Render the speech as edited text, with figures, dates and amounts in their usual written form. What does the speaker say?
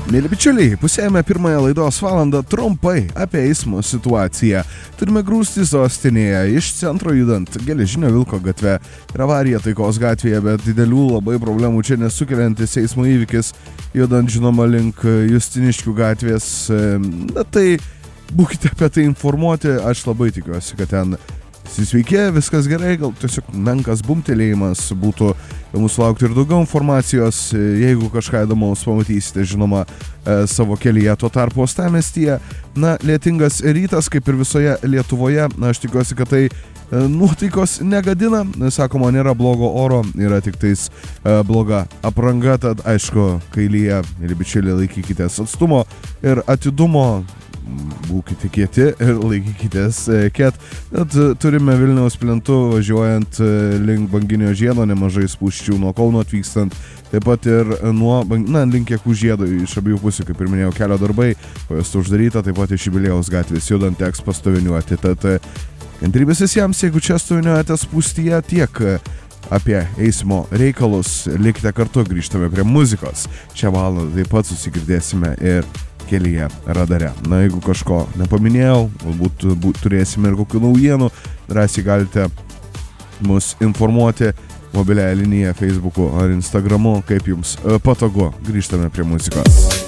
Mėly bičiuliai, pusėjame pirmąją laidos valandą trumpai apie eismo situaciją. Turime grūsti sostinėje iš centro judant Geležinio Vilko gatve. Ir avarija Taikos gatvėje, bet didelių labai problemų čia nesukeliantis eismo įvykis, judant žinoma link Justiniškių gatvės. Na tai būkite apie tai informuoti, aš labai tikiuosi, kad ten sveiki, viskas gerai, gal tiesiog menkas bumtelėjimas būtų mūsų laukti ir daugiau informacijos, jeigu kažką įdomaus pamatysite, žinoma, savo kelyje. Tuo tarpu uostamiestyje, lietingas rytas, kaip ir visoje Lietuvoje, aš tikiuosi, kad tai nuotaikos negadina, sakoma, nėra blogo oro, yra tik tais bloga apranga, tad aišku, kai lyja, ir bičiuliai, laikykitės atstumo ir atidumo, būkite kieti ir laikykitės ket. Turime Vilniaus plentu važiuojant link Banginio žiedo, nemažai spūsčių nuo Kauno atvykstant, taip pat ir nuo link Jakų žiedo iš abiejų pusių, kaip ir minėjau, kelio darbai, pajasta uždaryta, taip pat iš Jubiliejaus gatvės judant teks pastoviniuoti. Tad kantrybės visiems, jeigu čia stoviniuojate spūstyje, tiek apie eismo reikalus, likite kartu, grįžtame prie muzikos. Šią valandą taip pat susigirdėsime ir kelyje radare. Jeigu kažko nepaminėjau, galbūt turėsime ir kokių naujienų, drąsiai galite mus informuoti mobiliąją liniją Facebook'u ar Instagram'u, kaip jums patogu. Grįžtame prie muzikos.